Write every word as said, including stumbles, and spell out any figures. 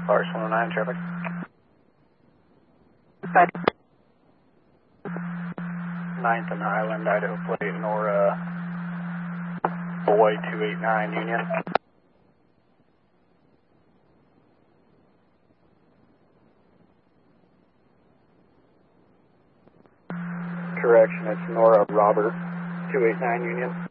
Forest one oh nine traffic. Bye. ninth and Highland, Idaho plate, Nora, Boy two eight nine Union. Correction, it's Nora Robert two eight nine Union.